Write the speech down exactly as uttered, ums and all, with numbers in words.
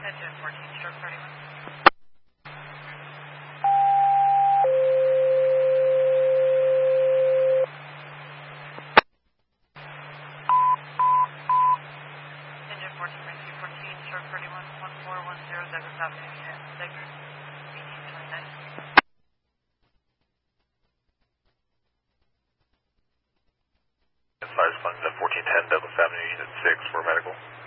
Engine fourteen, stroke thirty-one. Engine fourteen, rescue fourteen, stroke thirty-one, one four one zero, Douglas Avenue, Douglas, eighteen twenty-nine. Fire responding to fourteen ten Douglas Avenue, Unit six for medical.